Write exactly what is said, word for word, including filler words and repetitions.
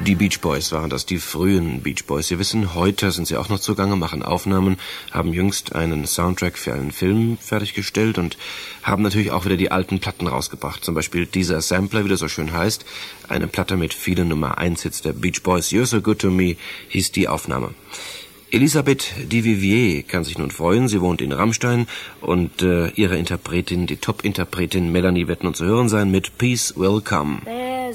Die Beach Boys waren das, die frühen Beach Boys. Sie wissen, heute sind sie auch noch zugange, machen Aufnahmen, haben jüngst einen Soundtrack für einen Film fertiggestellt und haben natürlich auch wieder die alten Platten rausgebracht. Zum Beispiel dieser Sampler, wie das so schön heißt, eine Platte mit vielen Nummer eins Hits der Beach Boys. You're So Good To Me hieß die Aufnahme. Elisabeth Duvivier kann sich nun freuen. Sie wohnt in Rammstein und äh, ihre Interpretin, die Top-Interpretin Melanie wird nun zu hören sein mit Peace Will Come.